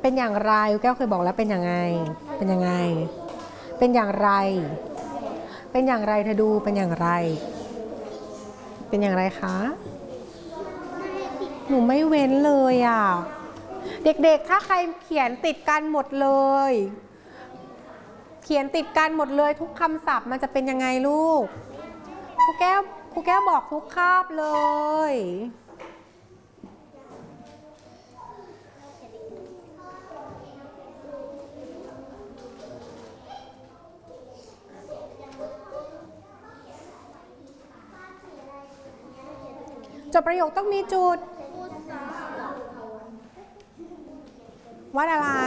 เป็นอย่างไรแก้วเคยบอกแล้วเป็นยังไงเป็นยังไงเป็นอย่างไรเป็นอย่างไรเธอดูเป็นอย่างไรเป็นอย่างไรคะหนูไม่เว้นเลยอ่ะเด็กๆถ้าใครเขียนติดกันหมดเลยเขียนติดกันหมดเลยทุกคำศัพท์มันจะเป็นยังไงลูกครูแก้วบอกทุกคาบเลยจบประโยคต้องมีจุดวาดอะไร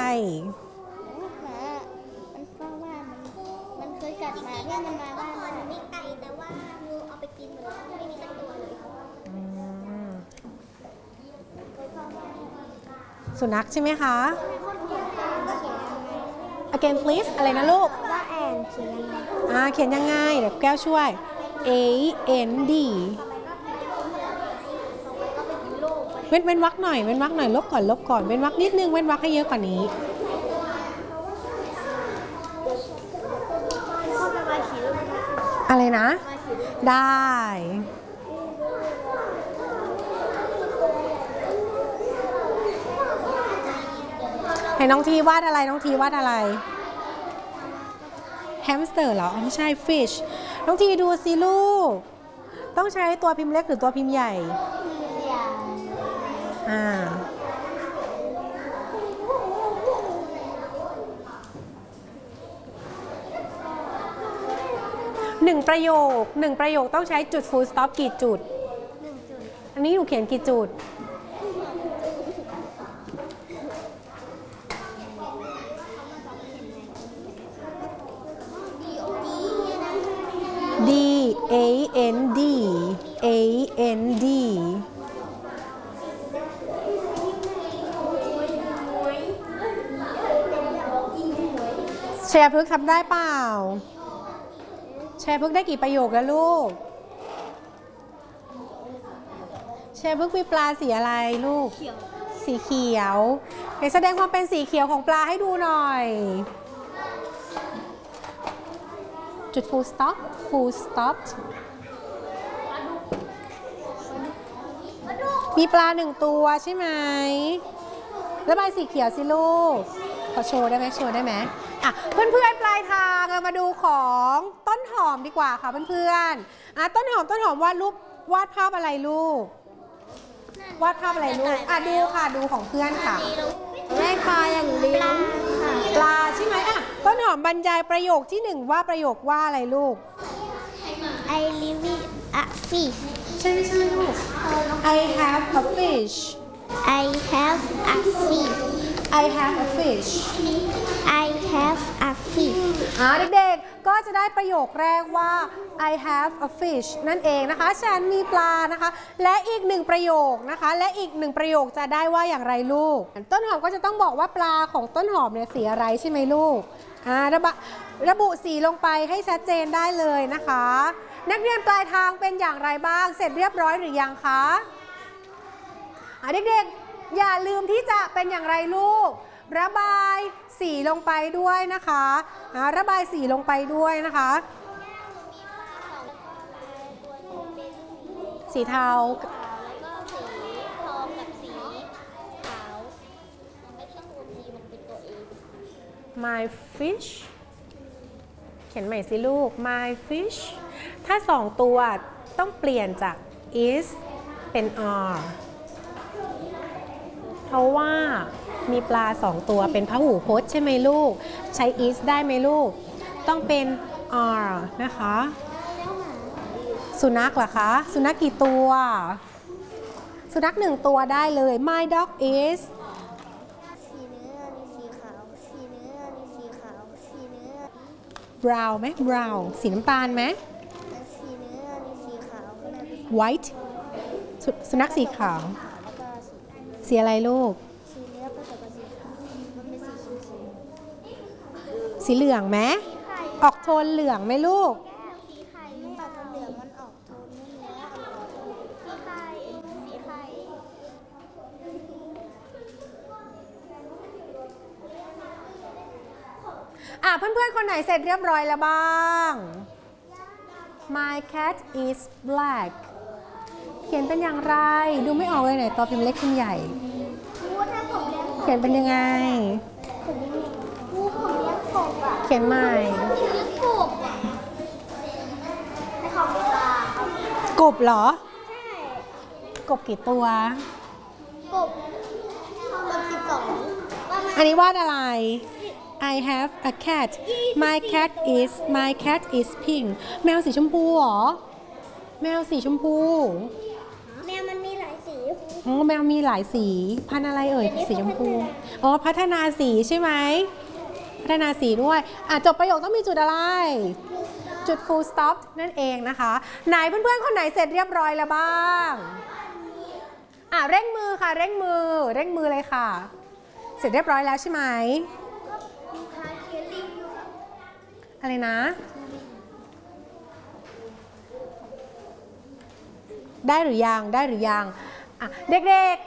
มันเพราะว่ามันเคยกัดหมาที่มันมาบ้านมันไม่ไก่แต่ว่างูเอาไปกินหมดแล้วไม่มีสักตัวเลยสุนัขใช่ไหมคะ again please อะไรนะลูกว่าแอนเขียนยังไงเขียนยังไงเดี๋ยวแก้วช่วย A N D เว้นวรรคหน่อยลบก่อนเว้นวรรคนิดนึงเว้นวรรคให้เยอะกว่านี้อะไรนะได้ให้น้องทีวาดอะไรแฮมสเตอร์เหรอไม่ใช่ fish น้องทีดูสิลูกต้องใช้ตัวพิมพ์เล็กหรือตัวพิมพ์ใหญ่หนึ่งประโยคต้องใช้จุด full stop กี่จุดอันนี้หนูเขียนกี่จุดD A N D A N D เชียร์พึกทำได้เปล่าเชียร์พึกได้กี่ประโยคแล้วลูกเชียร์พึกมีปลาสีอะไรลูกสีเขียวเดี๋ยวแสดงความเป็นสีเขียวของปลาให้ดูหน่อยจุด full stop มีปลาหนึ่งตัวใช่ไหมระบายสีเขียวสิลูกขอโชว์ได้ไหมเพื่อนๆปลายทางเรามาดูของต้นหอมดีกว่าค่ะเพื่อนๆต้นหอมวาดภาพอะไรลูกดูค่ะดูของเพื่อนค่ะได้ปลาอย่างเดียวปลาใช่ไหมต้นหอมบรรยายประโยคที่1ว่าประโยคว่าอะไรลูก I live a fish ใช่ลูก I have a fish I have a fish I have a fish I have a fish เด็กๆก็จะได้ประโยคแรกว่า I have a fish นั่นเองนะคะฉันมีปลานะคะและอีก1ประโยคนะคะและอีก1ประโยคจะได้ว่าอย่างไรลูกต้นหอมก็จะต้องบอกว่าปลาของต้นหอมเนี่ยสีอะไรใช่ไหมลูกระบุสีลงไปให้ชัดเจนได้เลยนะคะนักเรียนปลายทางเป็นอย่างไรบ้างเสร็จเรียบร้อยหรือยังคะเด็กๆอย่าลืมที่จะเป็นอย่างไรลูกระบายสีลงไปด้วยนะคะระบายสีลงไปด้วยนะคะสีเทาแล้วก็สีทองกับสีขาวมันไม่ใช่ตัว P มันเป็นตัว A My fish เขียนใหม่สิลูก My fish ถ้า2ตัวต้องเปลี่ยนจาก is เป็น are เพราะว่ามีปลา2ตัวเป็นพหูพจน์ใช่ไหมลูกใช้ is ได้ไหมลูกต้องเป็น are นะคะสุนัขเหรอคะสุนัขกี่ตัวสุนัข1ตัวได้เลย My dog is สีเนื้อนี่สีขาวสีเนื้อนี่สีขาวสีเนื้อ brown ไหม brown สีน้ำตาลไหมสีเนื้อนี่สีขาว white สุนัขสีขาวแล้วก็สีอะไรลูกสีเนื้อผสมกับสีขาวมันเป็นสีเขียวสีเหลืองไหมออกโทนเหลืองไหมลูกสีไข่ไม่ออกเหลืองมันออกโทนเนื้อสีไข่เพื่อนๆคนไหนเสร็จเรียบร้อยแล้วบ้าง My cat is black เขียนเป็นอย่างไรดูไม่ออกเลยไหนตัวพิมพ์เล็กพิมพ์ใหญ่ถ้าผมเลี้ยงเขียนเป็นยังไงผมเลี้ยงกบอ่ะเขียนใหม่เลี้ยงกบอ่ะในคอมพิวเตอร์ครับกบเหรอใช่กบกี่ตัวกบ12ว่ามันอันนี้วาดอะไร I have a cat my cat is pink แมวสีชมพูเหรอ แมวสีชมพูแมวมันมีหลายสีอ๋อแมวมีหลายสีพันธุ์อะไรเอ่ยสีชมพูอ๋อพัฒนาสีใช่ไหมพัฒนาสีด้วยจบประโยคต้องมีจุดอะไร จุด full stop นั่นเองนะคะไหนเพื่อนๆคนไหนเสร็จเรียบร้อยแล้วบ้างเร่งมือค่ะเร่งมือเลยค่ะ เสร็จเรียบร้อยแล้วใช่ไหมอะไรนะได้หรือยังเด็ก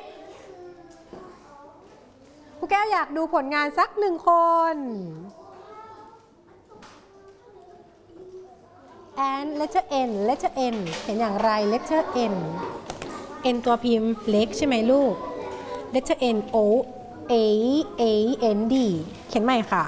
ๆครูแก้วอยากดูผลงานสักหนึ่งคน and letter n เห็นอย่างไร letter n ตัวพิมพ์เล็กใช่ไหมลูก letter n o a n d เขียนใหม่ค่ะ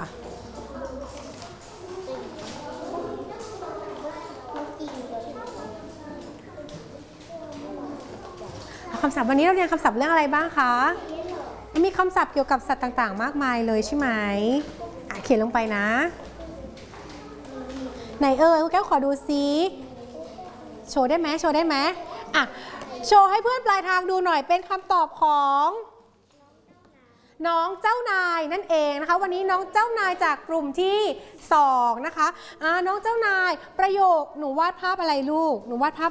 คำศัพท์วันนี้เราเรียนคำศัพท์เรื่องอะไรบ้างคะมีคำศัพท์เกี่ยวกับสัตว์ต่างๆมากมายเลยใช่ไหมเขียนลงไปนะไหนคุณแก้วขอดูซิโชว์ได้ไหมโชว์ให้เพื่อนปลายทางดูหน่อยเป็นคำตอบของน้องเจ้านายนั่นเองนะคะวันนี้น้องเจ้านายจากกลุ่มที่2นะคะน้องเจ้านายประโยคหนูวาดภาพอะไรลูก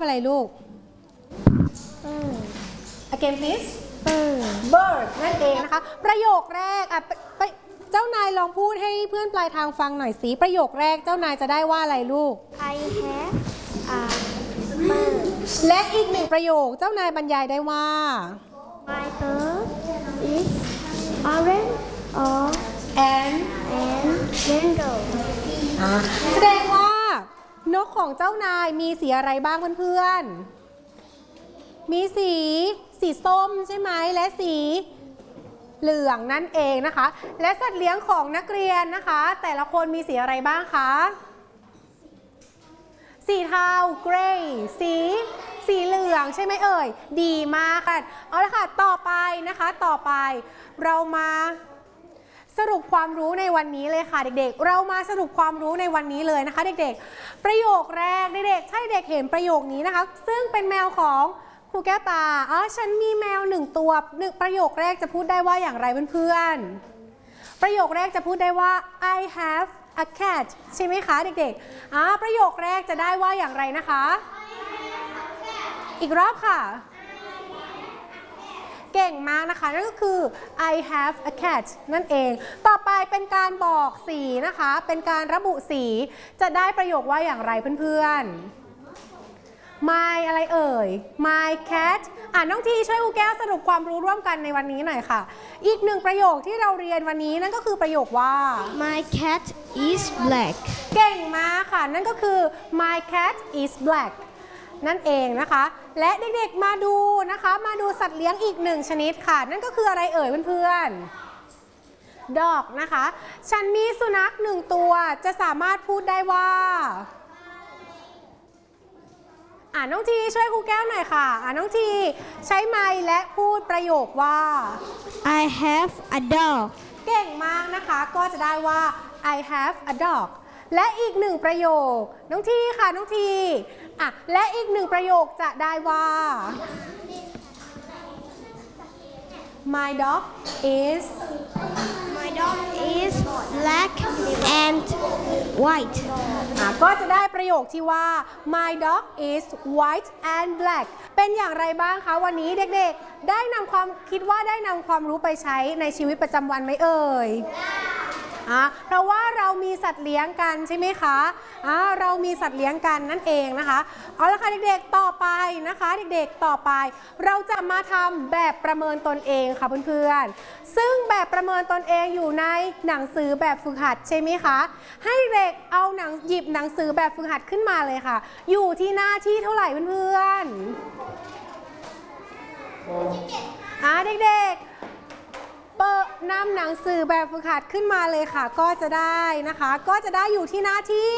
Again please bird นั่นเองนะคะประโยคแรกเจ้านายลองพูดให้เพื่อนปลายทางฟังหน่อยสิประโยคแรกเจ้านายจะได้ว่าอะไรลูก I have a bird และอีกหนึ่งประโยคเจ้านายบรรยายได้ว่า My bird is orange or and yellow แสดงว่านกของเจ้านายมีสีอะไรบ้างเพื่อนๆมีสีส้มใช่ไหมและสีเหลืองนั่นเองนะคะและสัตว์เลี้ยงของนักเรียนนะคะแต่ละคนมีสีอะไรบ้างคะสีเทา gray สีเหลืองใช่ไหมเอ่ยดีมากค่ะเอาละค่ะต่อไปเรามาสรุปความรู้ในวันนี้เลยค่ะเด็กๆเรามาสรุปความรู้ในวันนี้เลยนะคะเด็กๆประโยคแรกเด็กๆใช่เด็กเห็นประโยคนี้นะคะซึ่งเป็นแมวของครูแก้วตาฉันมีแมว1 ตัวประโยคแรกจะพูดได้ว่าอย่างไรเพื่อนๆประโยคแรกจะพูดได้ว่า I have a cat ใช่ไหมคะเด็กๆประโยคแรกจะได้ว่าอย่างไรนะคะอีกรอบค่ะเก่งมากนะคะนั่นก็คือ I have a cat นั่นเองต่อไปเป็นการบอกสีนะคะเป็นการระบุสีจะได้ประโยคว่าอย่างไรเพื่อนๆMy อะไรเอ่ย My cat น้องทีช่วยครูแก้วสรุปความรู้ร่วมกันในวันนี้หน่อยค่ะอีกหนึ่งประโยคที่เราเรียนวันนี้นั่นก็คือประโยคว่า My cat is black เก่งมากค่ะนั่นก็คือ My cat is black นั่นเองนะคะและเด็กๆมาดูสัตว์เลี้ยงอีก1ชนิดค่ะนั่นก็คืออะไรเอ่ยเพื่อนๆ Dog นะคะฉันมีสุนัข1 ตัวจะสามารถพูดได้ว่าน้องทีช่วยครูแก้วหน่อยค่ะน้องทีใช้ไมค์และพูดประโยคว่า I have a dog เก่งมากนะคะก็จะได้ว่า I have a dog และอีก1ประโยคน้องทีค่ะน้องทีและอีก1ประโยคจะได้ว่า My dog is black and white ก็จะได้ประโยคที่ว่า My dog is white and black เป็นอย่างไรบ้างคะวันนี้เด็กๆได้นำความรู้ไปใช้ในชีวิตประจำวันไหมเอ่ยเพราะว่าเรามีสัตว์เลี้ยงกันใช่ไหมคะเรามีสัตว์เลี้ยงกันนั่นเองนะคะเอาละค่ะเด็กๆต่อไปนะคะเด็กๆต่อไปเราจะมาทำแบบประเมินตนเองค่ะเพื่อนๆซึ่งแบบประเมินตนเองอยู่ในหนังสือแบบฝึกหัดใช่ไหมคะให้เด็กเอาหยิบหนังสือแบบฝึกหัดขึ้นมาเลยค่ะอยู่ที่หน้าที่เท่าไหร่เพื่อนๆเด็กๆเปิดนำหนังสือแบบฝึกหัดขึ้นมาเลยค่ะก็จะได้นะคะก็จะได้อยู่ที่หน้าที่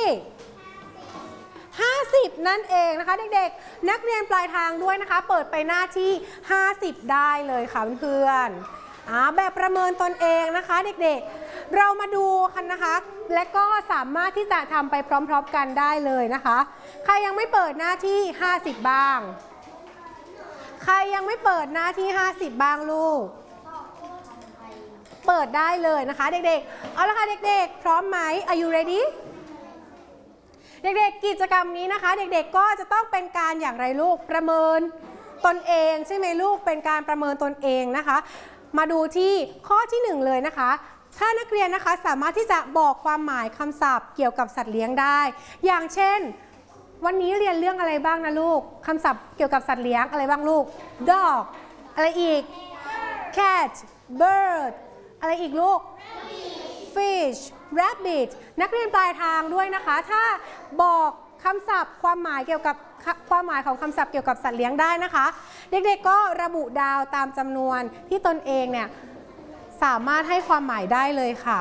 50นั่นเองนะคะเด็กๆนักเรียนปลายทางด้วยนะคะเปิดไปหน้าที่50ได้เลยค่ะเพื่อนๆแบบประเมินตนเองนะคะเด็กๆเรามาดูกันนะคะและก็สามารถที่จะทำไปพร้อมๆกันได้เลยนะคะใครยังไม่เปิดหน้าที่50บ้างใครยังไม่เปิดหน้าที่50บ้างลูกเปิดได้เลยนะคะเด็กๆเอาละค่ะเด็กๆพร้อมไหม Are you ready เด็กๆกิจกรรมนี้นะคะเด็กๆก็จะต้องเป็นการอย่างไรลูกประเมินตนเองใช่ไหมลูกเป็นการประเมินตนเองนะคะมาดูที่ข้อที่1เลยนะคะถ้านักเรียนนะคะสามารถที่จะบอกความหมายคำศัพท์เกี่ยวกับสัตว์เลี้ยงได้อย่างเช่นวันนี้เรียนเรื่องอะไรบ้างนะลูกคำศัพท์เกี่ยวกับสัตว์เลี้ยงอะไรบ้างลูก dog อะไรอีก cat bird อะไรอีกลูก fish rabbit นักเรียนปลายทางด้วยนะคะถ้าบอกคำศัพท์ความหมายเกี่ยวกับความหมายของคำศัพท์เกี่ยวกับสัตว์เลี้ยงได้นะคะเด็กๆก็ระบุดาวตามจำนวนที่ตนเองเนี่ยสามารถให้ความหมายได้เลยค่ะ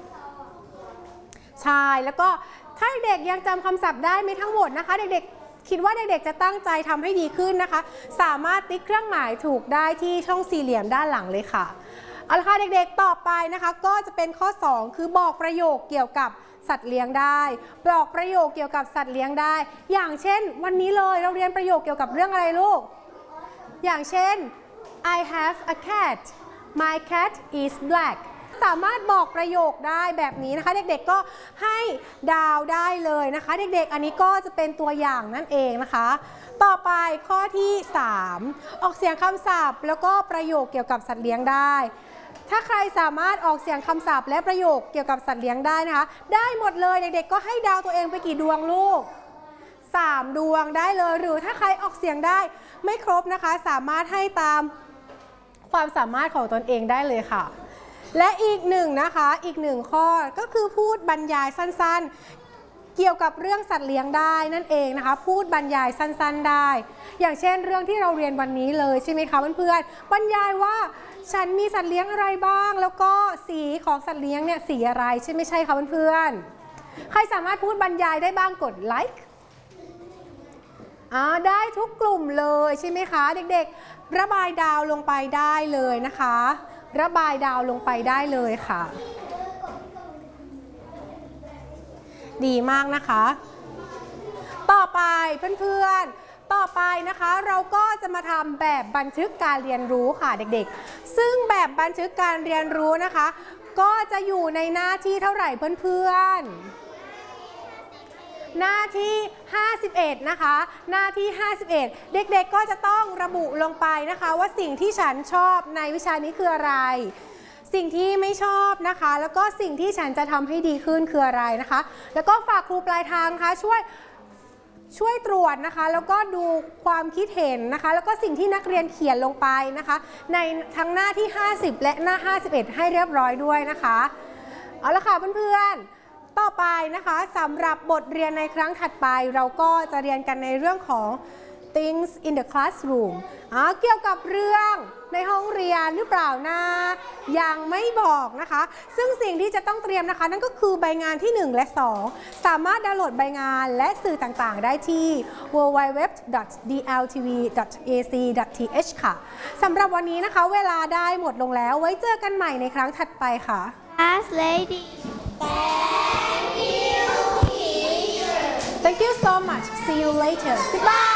ใช่แล้วก็ถ้าเด็กยังจำคำศัพท์ได้ไม่ทั้งหมดนะคะเด็กๆคิดว่าเด็กๆจะตั้งใจทำให้ดีขึ้นนะคะสามารถติ๊กเครื่องหมายถูกได้ที่ช่องสี่เหลี่ยมด้านหลังเลยค่ะเอาละค่ะเด็กๆต่อไปนะคะก็จะเป็นข้อ2คือบอกประโยคเกี่ยวกับสัตว์เลี้ยงได้บอกประโยคเกี่ยวกับสัตว์เลี้ยงได้อย่างเช่นวันนี้เลยเราเรียนประโยคเกี่ยวกับเรื่องอะไรลูกอย่างเช่น I have a cat my cat is black สามารถบอกประโยคได้แบบนี้นะคะเด็กๆก็ให้ดาวได้เลยนะคะเด็กๆอันนี้ก็จะเป็นตัวอย่างนั่นเองนะคะต่อไปข้อที่3ออกเสียงคำศัพท์แล้วก็ประโยคเกี่ยวกับสัตว์เลี้ยงได้ถ้าใครสามารถออกเสียงคำศัพท์และประโยคเกี่ยวกับสัตว์เลี้ยงได้นะคะได้หมดเลยเด็กๆก็ให้ดาวตัวเองไปกี่ดวงลูก3ดวงได้เลยหรือถ้าใครออกเสียงได้ไม่ครบนะคะสามารถให้ตามความสามารถของตนเองได้เลยค่ะและอีกนะคะอีกข้อก็คือพูดบรรยายสั้นๆเกี่ยวกับเรื่องสัตว์เลี้ยงได้นั่นเองนะคะพูดบรรยายสั้นๆได้อย่างเช่นเรื่องที่เราเรียนวันนี้เลยใช่ไหมคะเพื่อนๆบรรยายว่าฉันมีสัตว์เลี้ยงอะไรบ้างแล้วก็สีของสัตว์เลี้ยงเนี่ยสีอะไรใช่ไม่ใช่คะเพื่อนๆใครสามารถพูดบรรยายได้บ้างกดไลค์ได้ทุกกลุ่มเลยใช่ไหมคะเด็กๆระบายดาวลงไปได้เลยนะคะระบายดาวลงไปได้เลยค่ะดีมากนะคะต่อไปเพื่อนๆต่อไปนะคะเราก็จะมาทำแบบบันทึกการเรียนรู้ค่ะเด็กๆซึ่งแบบบันทึกการเรียนรู้นะคะก็จะอยู่ในหน้าที่เท่าไหร่เพื่อนๆหน้าที่51นะคะหน้าที่51เด็กๆก็จะต้องระบุลงไปนะคะว่าสิ่งที่ฉันชอบในวิชานี้คืออะไรสิ่งที่ไม่ชอบนะคะแล้วก็สิ่งที่ฉันจะทำให้ดีขึ้นคืออะไรนะคะแล้วก็ฝากครูปลายทางนะคะช่วยตรวจนะคะแล้วก็ดูความคิดเห็นนะคะแล้วก็สิ่งที่นักเรียนเขียนลงไปนะคะในทั้งหน้าที่50และหน้า51ให้เรียบร้อยด้วยนะคะเอาละค่ะเพื่อนๆต่อไปนะคะสำหรับบทเรียนในครั้งถัดไปเราก็จะเรียนกันในเรื่องของ things in the classroom เกี่ยวกับเรื่องในห้องเรียนหรือเปล่านะยังไม่บอกนะคะซึ่งสิ่งที่จะต้องเตรียมนะคะนั่นก็คือใบงานที่1และ2สามารถดาวน์โหลดใบงานและสื่อต่างๆได้ที่ www.dltv.ac.th ค่ะสำหรับวันนี้นะคะเวลาได้หมดลงแล้วไว้เจอกันใหม่ในครั้งถัดไปค่ะ As lady Thank you so much. See you later. Goodbye.